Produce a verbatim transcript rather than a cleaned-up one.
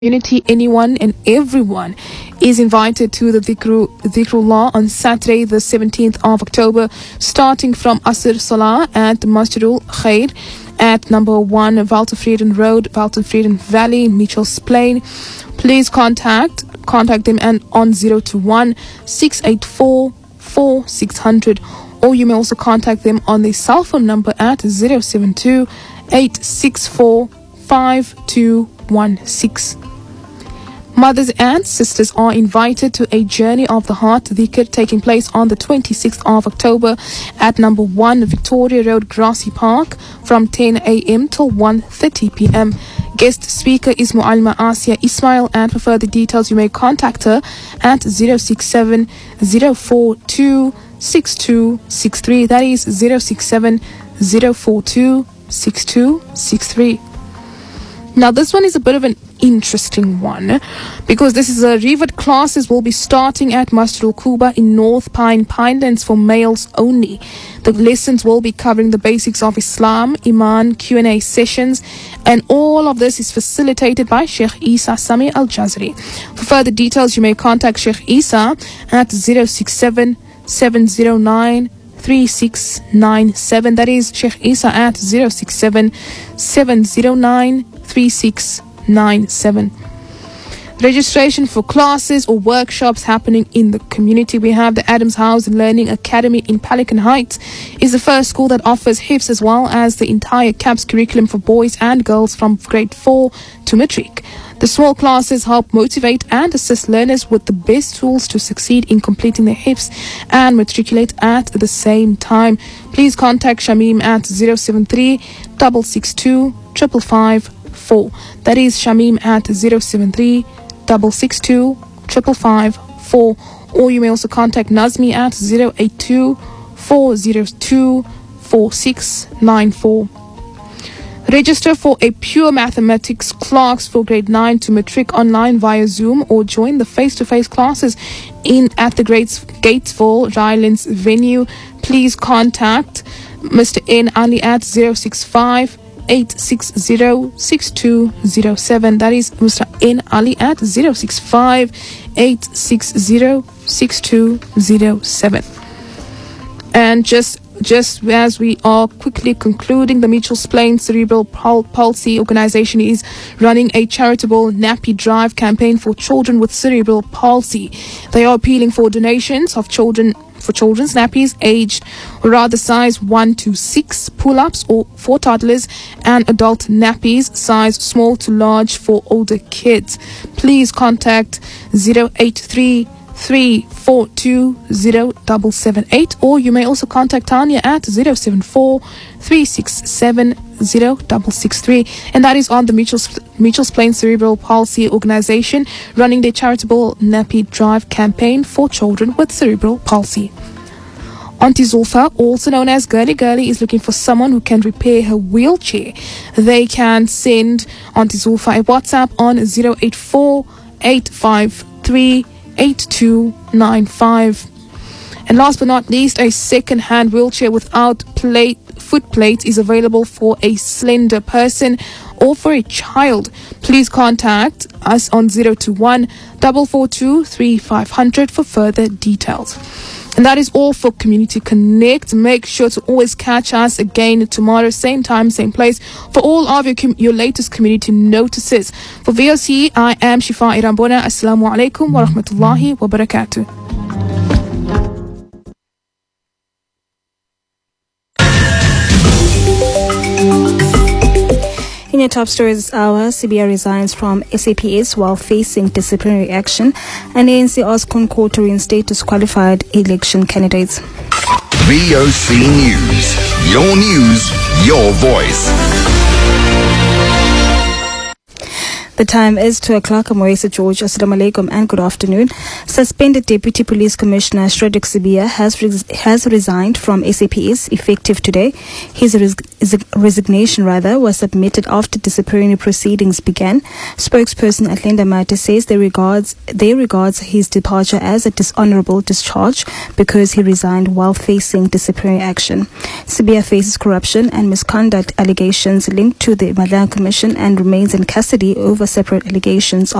community, anyone and everyone is invited to the Dhikru, Dhikrullah on Saturday the seventeenth of October, starting from Asr Salah at Masjidul Khair at number one Waltervreden Road, Waltervreden Valley, Mitchell's Plain. Please contact contact them and on zero two one, six eight four, four six zero zero, or you may also contact them on their cell phone number at zero seven two, eight six four, five two one six. Mothers and sisters are invited to a Journey of the Heart dhikr taking place on the twenty-sixth of October at number one Victoria Road, Grassy Park from ten a.m. till one thirty p.m. Guest speaker is Mualima Asia Ismail, and for further details you may contact her at zero six seven, zero four two, six two six three. That is zero six seven, zero four two, six two six three. Now this one is a bit of an interesting one because this is a Rivat classes will be starting at Masjidul Quba in North Pine, Pinelands for males only. The lessons will be covering the basics of Islam, Iman, Q and A sessions, and all of this is facilitated by Sheikh Isa Sami Al-Jazri. For further details you may contact Sheikh Isa at zero six seven, seven zero nine, three six nine seven. That is Sheikh Isa at zero six seven, seven zero nine, three six nine seven. Registration for classes or workshops happening in the community. We have the Adams House Learning Academy in Pelican Heights is the first school that offers Hifz as well as the entire C A P S curriculum for boys and girls from grade four to matric. The small classes help motivate and assist learners with the best tools to succeed in completing their Hifz and matriculate at the same time. Please contact Shamim at zero seven three, six six two, five five five four. That is Shamim at zero seven three, six six two, five five five four. Or you may also contact Nazmi at zero eight two, four zero two, four six nine four. Register for a pure mathematics class for grade nine to matric online via Zoom, or join the face-to-face classes in at the Gates, Gatesville Rylands venue. Please contact Mister N Ali at zero six five, eight six zero, six two zero seven. That is Mister N Ali at zero six five, eight six zero, six two zero seven. And just Just as we are quickly concluding, the Mitchell's Plain Cerebral Pul- Palsy Organization is running a charitable nappy drive campaign for children with cerebral palsy. They are appealing for donations of children for children's nappies aged or rather size one to six, pull-ups or for toddlers, and adult nappies size small to large for older kids. Please contact zero eight three, three four two, zero seven seven eight, or you may also contact Tanya at zero seven four, three six seven, zero six six three, and that is on the Mitchell's, Mitchell's Plain Cerebral Palsy Organization running their charitable nappy drive campaign for children with cerebral palsy. Auntie Zulfa, also known as Girly Girly, is looking for someone who can repair her wheelchair. They can send Auntie Zulfa a WhatsApp on zero eight four, eight five three, eight two nine five. And last but not least, a second-hand wheelchair without plate foot plate is available for a slender person or for a child. Please contact us on zero two one, four four two, three five zero zero for further details. And that is all for Community Connect. Make sure to always catch us again tomorrow, same time, same place, for all of your, com- your latest community notices. For V O C, I am Shifa Irambona. Assalamu alaikum wa rahmatullahi wa barakatuh. In your top stories this hour, C B A resigns from S A P S while facing disciplinary action, and A N C asks ConCourt to reinstate disqualified election candidates. V O C News. Your news, your voice. The time is two o'clock. I'm Moisa George. Assalamu alaikum and good afternoon. Suspended Deputy Police Commissioner Shredrick Sibia has res- has resigned from S A P S effective today. His, res- his resignation rather was submitted after disciplinary proceedings began. Spokesperson Atlenda Mate says they regards they regards his departure as a dishonorable discharge because he resigned while facing disciplinary action. Sibia faces corruption and misconduct allegations linked to the Madlang Commission and remains in custody over separate allegations